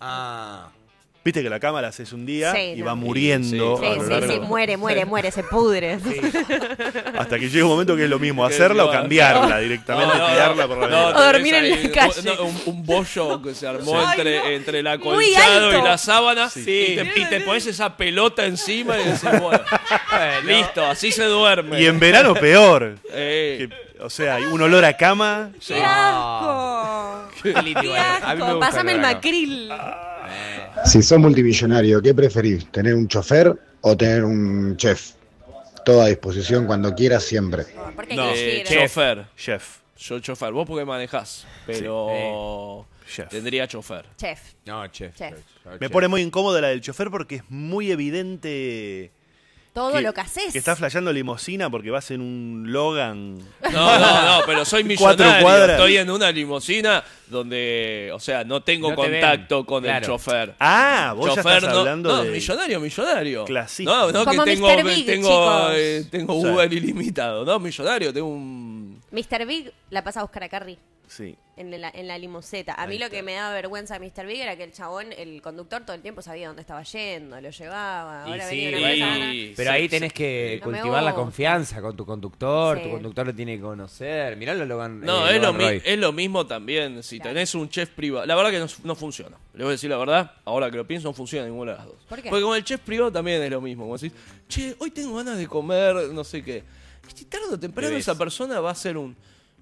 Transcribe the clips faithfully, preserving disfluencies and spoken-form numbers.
Ah. Viste que la cama la haces un día Sí, y no. va muriendo. Sí, a lo sí, largo- sí, muere, muere, muere, se pudre. Sí. Hasta que llega un momento que es lo mismo, Que hacerla o digo, cambiarla directamente, No, no, tirarla por la no, ventana. O dormir tenés en ahí la calle. un- no, un, un bollo que se armó Sí. entre, Ay, no. entre el Muy acolchado alto. y la sábana Sí. y, te, y te pones esa pelota encima y decís, bueno, listo, así se duerme. Y en verano peor. Eh, Que, o sea, hay un olor a cama. sí. ¡Qué asco! Qué lindo, ¡Qué igual. A mí me asco! gusta Pásame el verano. macril. Eh. Si sos multimillonario, ¿qué preferís? ¿Tener un chofer o tener un chef? Todo a disposición cuando quieras, siempre. ¿Por qué No, quisiera? eh, chofer. Chef. Yo chofer, vos porque manejás, pero Chef. tendría chofer. Chef. No, chef. Chef. Me pone muy incómoda la del chofer porque es muy evidente Todo lo que haces. que estás flasheando limusina porque vas en un Logan. No, no, no, pero soy Cuatro millonario. cuadras. Estoy en una limusina donde, o sea, no tengo No te contacto ven, con el claro. chofer. Ah, vos ya Chofer estás no, hablando no, de... millonario, millonario. Clasista. No, no Como que tengo, mister Big, tengo, chicos. eh, tengo Sí. Uber ilimitado. No, millonario, tengo un... mister Big la pasa a buscar a Carrie Sí. en la, en la limuseta. A mí lo que me daba vergüenza de mister Big era que el chabón, el conductor, todo el tiempo sabía dónde estaba yendo, lo llevaba. Y Ahora sí, venía una y- persona. y- Pero sí, ahí sí. tenés que No me cultivar la gusta. confianza con tu conductor, Sí. tu conductor lo tiene que conocer. Mirá lo Logan. No, eh, es, lo Logan mi- Roy. es lo mismo también. Si Claro. tenés un chef privado. La verdad que no, no funciona. Les voy a decir la verdad. Ahora que lo pienso, no funciona ninguna de las dos. ¿Por qué? Porque con el chef privado también es lo mismo. Como decís, che, hoy tengo ganas de comer, no sé qué. Y tarde o temprano Debes. esa persona va a ser un.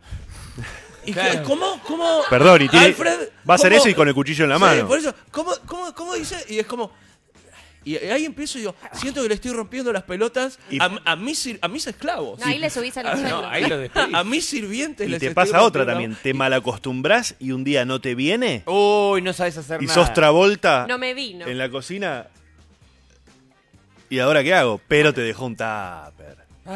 ¿Y Claro. qué- cómo, cómo? Perdón, y tiene- Alfred, va a hacer ¿cómo? eso y con el cuchillo en la Sí, mano. por eso, ¿cómo, cómo, cómo dice? Y es como. Y ahí empiezo y digo, siento que le estoy rompiendo las pelotas Y- a, a, mis, sir- a mis esclavos. No, ahí le subís al sueldo. No, ahí lo despedís. A mis sirvientes Y les te estoy pasa otra rompiendo- también. Te malacostumbras y un día no te viene Uy, no sabes hacer y nada. sos Travolta No me vino. en la cocina. ¿Y ahora qué hago? Pero te dejó un tupper.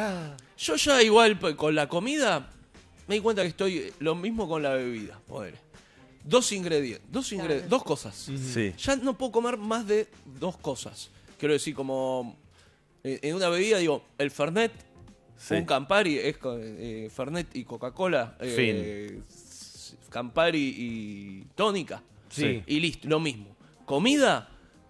Yo ya igual p- con la comida me di cuenta que estoy lo mismo con la bebida. Poder. Dos ingredientes, dos ingredientes, dos cosas. Sí. Ya no puedo comer más de dos cosas. Quiero decir, como eh, en una bebida digo, el Fernet, Sí. un Campari es con, eh, Fernet y Coca-Cola, eh, s- Campari y tónica. Sí. Y listo, lo mismo. Comida,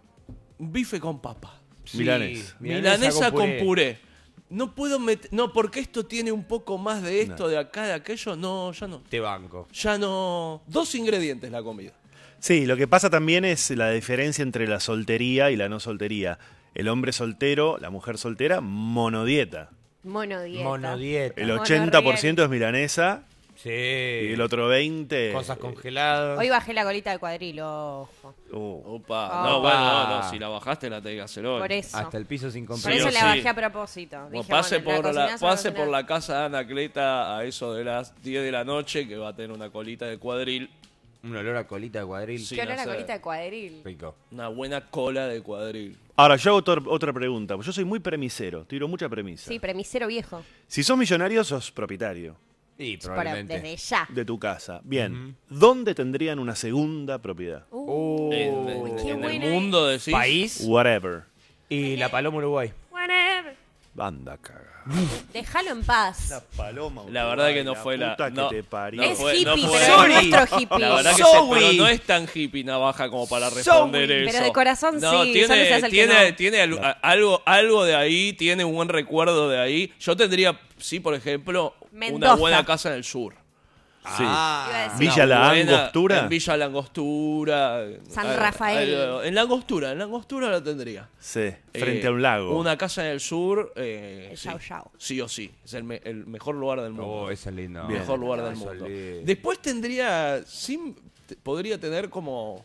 bife con papa. Sí, Milanesa. Milanesa con puré. No puedo meter. No, porque esto tiene un poco más de esto, No. de acá, de aquello. No, ya no. Te banco. Ya no. Dos ingredientes la comida. Sí, lo que pasa también es la diferencia entre la soltería y la no soltería. El hombre soltero, la mujer soltera, monodieta. Monodieta. Monodieta. El Monorriel. ochenta por ciento es milanesa Sí. y el otro veinte... Cosas congeladas. Hoy bajé la colita de cuadrilo, ojo. Uh, Opa. Opa. No, bueno, no, no. Si la bajaste, la tenés que hacer hoy. Por eso. Hasta el piso sin Por comprar. Sí eso o la sí. bajé a propósito. Como Dije, pase bueno, por, la, cocinás, la pase por cocinás. la casa de Anacleta a eso de las diez de la noche, que va a tener una colita de cuadril. Un olor a colita de cuadril. Sí. ¿Qué olor a no sé. colita de cuadril? Rico. Una buena cola de cuadril. Ahora, yo hago otra, otra pregunta. Yo soy muy premisero, tiro mucha premisa. Sí, premisero viejo. Si sos millonario, sos propietario Sí, Para, probablemente. desde ya. de tu casa. Bien, ¿dónde tendrían una segunda propiedad? Uh, en en- qué en el buena mundo decís. país Whatever. y la Paloma Uruguay. Whatever. Banda caga. Déjalo en paz. Paloma. La verdad que no fue la- puta no. que te parió. No es fue- hippie, no fue- pero Sorry. es nuestro hippie. La verdad que Sorry. sí, pero no es tan hippie Navaja como para responder Sorry. eso. Pero de corazón no, sí, tiene, solo se hace el que tiene, no. tiene al- a- algo, algo de ahí, tiene un buen recuerdo de ahí. Yo tendría, sí, por ejemplo, Mendoza. una buena casa en el sur. Sí. Ah. Iba a decir. Villa Una La buena- Angostura. En Villa La Angostura. San Al- Rafael. al- en La Angostura, en La Angostura la tendría. Sí, frente Eh, a un lago. Una casa en el sur. Eh, El sí, Yao Yao. sí o sí. Es el, me- el mejor lugar del mundo. Oh, esa es linda. El mejor lugar del Eso es mundo. lindo. Después tendría, sí, te- podría tener como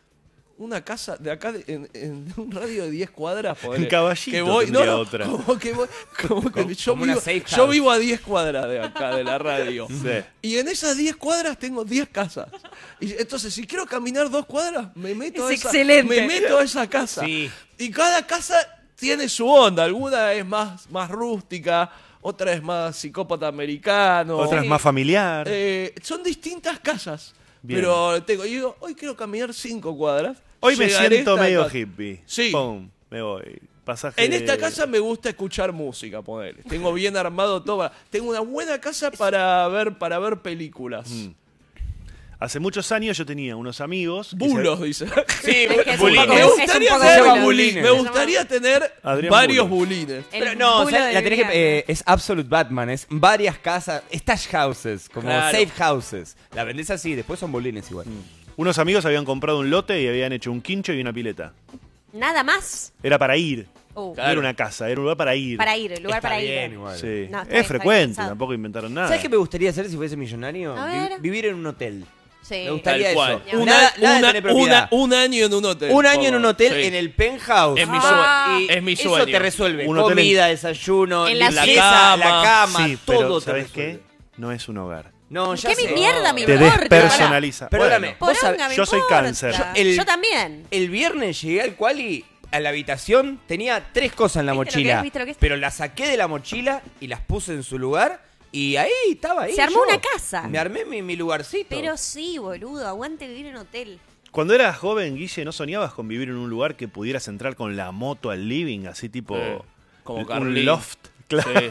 una casa de acá de- en, en un radio de diez cuadras. Podría, En Caballito que voy, no, tendría no, otra. Como que voy, como que yo, como una vivo, safe yo house. vivo a diez cuadras de acá de la radio. Sí. Y en esas diez cuadras tengo diez casas. Y entonces, si quiero caminar dos cuadras, me meto, a Es esa, excelente. me meto a esa casa. Sí. Y cada casa tiene su onda. Alguna es más, más rústica, otra es más psicópata americano. Otra es más familiar. Eh, son distintas casas. Bien. Pero tengo, y digo, hoy quiero caminar cinco cuadras. Hoy me llegaré a siento esta medio casa. hippie. Sí. Pum, me voy. Pasaje En esta de- casa me gusta escuchar música, ponele. Tengo bien armado todo. Tengo una buena casa para ver, para ver películas. Mm. Hace muchos años yo tenía unos amigos. que Bulos, se- dice. Sí, Es que es un bulines. poco- Me es un gustaría poco tener, bulo. bulines. Me gustaría tener Adrián varios Bulo. bulines. El Pero no, bulo ¿sabes? de La tenés que. Viviana. eh, es Absolute Batman, es varias casas, stash houses, como Claro. safe houses. La vendés así, después son bolines igual. Unos amigos habían comprado un lote y habían hecho un quincho y una pileta. Nada más. Era para ir. Uh, No Claro. era una casa, era un lugar para ir. Para ir, lugar Está para bien, ir. igual. Sí. No, está bien, está es bien frecuente, pensado. tampoco inventaron nada. ¿Sabes qué me gustaría hacer si fuese millonario? A Vi- ver. vivir en un hotel. Sí. Me gustaría Tal cual. eso. Una, Nada- nada de una- tener propiedad. una- un año en un hotel. Un año en un hotel Sí. en el penthouse. Es mi Ah. sueño. Es mi Eso sueño. te resuelve. Un hotel Comida, desayuno, En la limpieza, cama. la cama, Sí, pero todo te ¿sabes resuelve. qué? No es un hogar. No, ya ¿Qué sé. mi mierda me Te importa? despersonaliza. Perdóname. Bueno, Vos sabés- Poronga, me yo soy importa. cáncer. Yo, el- también. El viernes llegué al quali a la habitación, tenía tres cosas en la ¿Viste lo que mochila. es? ¿Viste lo que es? Pero las saqué de la mochila y las puse en su lugar y ahí estaba ahí. Se armó yo. una casa. Me armé mi, mi lugarcito. Pero sí, boludo, aguante vivir en hotel. Cuando eras joven, Guille, ¿no soñabas con vivir en un lugar que pudieras entrar con la moto al living? Así tipo. Sí, como un Carlín. loft. Claro. Sí.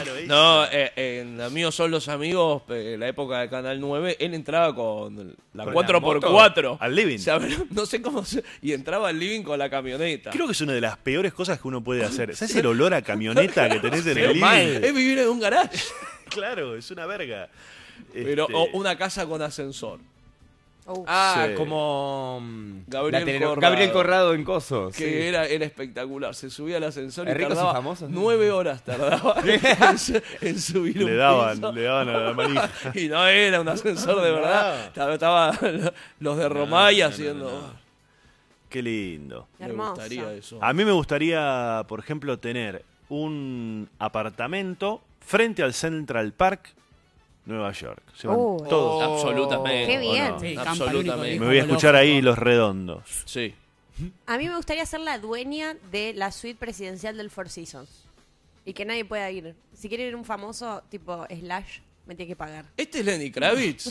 No, eh, en Amigos son los amigos, eh, en la época de Canal nueve, él entraba con la ¿Con cuatro la por moto? cuatro. Al living. O sea, no sé cómo se... Y entraba al living con la camioneta. Creo que es una de las peores cosas que uno puede hacer. ¿Sabes el olor a camioneta que tenés en el Pero living? mal. Es vivir en un garage. Claro, es una verga. Pero Este, o una casa con ascensor. Uh. Ah, Sí. como. mm, Gabriel la tele- Corrado. Gabriel Corrado en Coso. Que sí. era, era espectacular. Se subía al ascensor y ¿Es ricos y tardaba famosos? nueve horas tardaba en, su- en subir un Le daban, piso. le daban a la manija. Y no era un ascensor de verdad. Estaba, estaba los de Romay no, no, haciendo... no, no. Qué lindo. Me Hermoso. gustaría eso. A mí me gustaría, por ejemplo, tener un apartamento frente al Central Park, Nueva York. Se van Uh. todos. Absolutamente. Qué bien. no? Sí, campa Absolutamente. único, Me voy a escuchar ahí ecológico. los redondos. Sí. A mí me gustaría ser la dueña de la suite presidencial del Four Seasons. Y que nadie pueda ir. Si quiere ir un famoso tipo Slash, me tiene que pagar. ¿Este es Lenny Kravitz?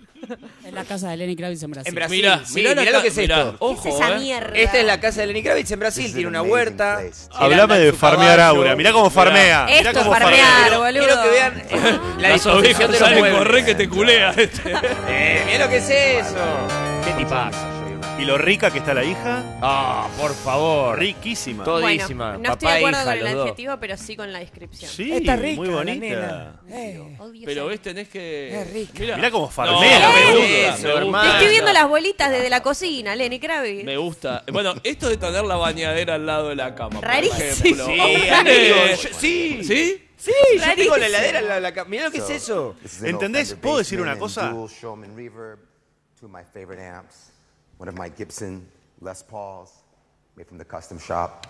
Es la casa de Lenny Kravitz en Brasil. En Brasil. Mirá, sí, mirá, la mirá lo ca- que es mirá. esto. Ojo, ¿Qué es esa eh. mierda? Esta es la casa de Lenny Kravitz en Brasil, tiene una huerta. Él Hablame anda en de su farmear caballo. Aura. Mirá cómo farmea. Mirá Esto es cómo farmear, Pero boludo. quiero que vean eh, la Las disposición ovejas de los salen muebles. correr que te culea este. Eh, mirá lo que es eso. ¿Qué tipazo? ¿Y lo rica que está la hija? Ah, por favor. Riquísima. Todísima. Bueno, no estoy Papá de e acuerdo hija, con el los dos. adjetivo, pero sí con la descripción. Sí, Está rica muy la bonita. nena. Odio Pero esa- ves, tenés que... Es rica. Mirá. Mirá cómo No, farmea. me ¿Qué gusta, es me eso, gusta. hermano? Te estoy viendo las bolitas desde la cocina, Lenny Kravitz. Me gusta. Bueno, esto de tener la bañadera al lado de la cama. por Rarísimo. ejemplo. Sí, Eh, amigo, yo- sí. ¿Sí? Sí, yo tengo Rarísimo. la heladera en la, la ca- Mirá lo que es eso. ¿Entendés? ¿Puedo decir una cosa? Dual Showman reverb, two of my favorite amps, one of my Gibson Les Pauls, made from the custom shop.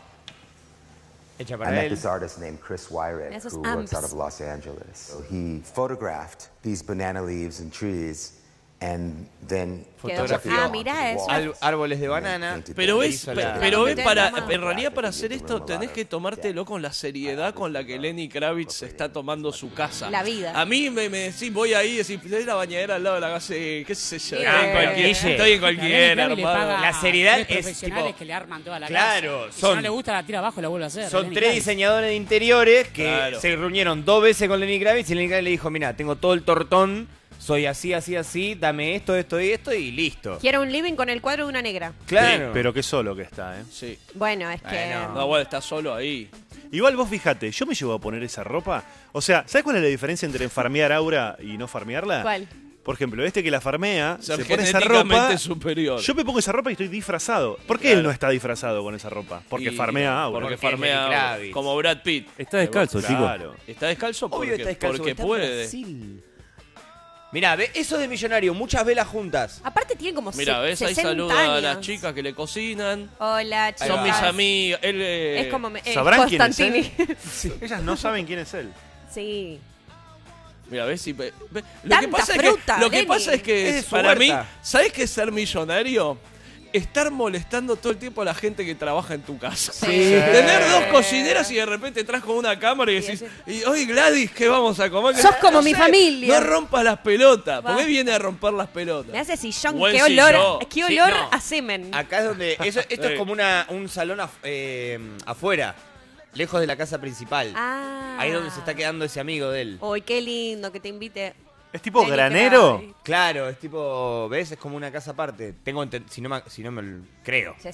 Hecha I para met él. this artist named Chris Wyrick, Esos who works out amps. of Los Angeles. So he photographed these banana leaves and trees, and then Quedó- took it ah, onto mirá the eso. wall. Al- árboles de banana. Pero Le es, hizo pe- la- pero ves, para, Vamos. en realidad para hacer esto tenés que tomártelo con la seriedad con la que Lenny Kravitz está tomando su casa. La vida. A mí me, me decís, voy ahí y decís, tenés la bañadera al lado de la casa, sí, qué sé yo. Sí, estoy en eh, cualquier- Guille. estoy en Pero a Lenny cualquiera, Kravitz le hermano. paga La a seriedad tres es profesionales tipo- que le arman toda la Claro, casa. Y si son- no le gusta, la tira abajo y la vuelve a hacer. Son Lenny tres Kravitz. diseñadores de interiores que Claro. se reunieron dos veces con Lenny Kravitz y Lenny Kravitz le dijo, mira, tengo todo el tortón, soy así, así, así, dame esto, esto y esto y listo. Quiero un living con el cuadro de una negra. Claro. Pero qué solo que está, ¿eh? Sí. Bueno, es que... Bueno. No, bueno, está solo ahí. Igual vos fíjate, yo me llevo a poner esa ropa. O sea, ¿sabes cuál es la diferencia entre farmear Aura y no farmearla? ¿Cuál? Por ejemplo, este que la farmea, Ser se pone esa genéticamente ropa. superior. Yo me pongo esa ropa y estoy disfrazado. ¿Por qué Claro. él no está disfrazado con esa ropa? Porque Y- farmea Aura. Porque Porque es farmea Lenny Aura, Kravitz. como Brad Pitt. Está descalzo, chico. Claro. ¿Está descalzo? Porque, Obvio está descalzo, porque está en puede. Brasil. Mirá, ve, eso de millonario, muchas velas juntas. Aparte tiene como Mira, se- ves, ahí sesenta saluda años. a las chicas que le cocinan. Hola, chicas. Son mis amigas. Él, eh, Es como... me- eh, ¿Sabrán quién es Constantini. él? Ellas no saben quién es él. Sí. Mira, ves si. ve- ve- Lo Tanta que pasa fruta, es que, lo que, Lenny. pasa es que Es de su para mí, huerta. ¿sabes qué es ser millonario? Estar molestando todo el tiempo a la gente que trabaja en tu casa. Sí. Tener dos cocineras y de repente entras con una cámara y decís, y hoy Gladys, ¿qué vamos a comer? Sos como No mi sé, familia. No rompas las pelotas. ¿Por qué Basta. viene a romper las pelotas? Me hace sillón, Buen qué olor, sillón. qué Sí, olor no. a semen. Acá es donde. Eso, esto Sí. es como una, un salón af- eh, afuera, lejos de la casa principal. Ah. Ahí es donde se está quedando ese amigo de él. Uy, qué lindo que te invite. ¿Es tipo Lenny granero? Kravitz. Claro, es tipo, ¿ves? Es como una casa aparte. Tengo enten- si no me, si no me l- creo. Se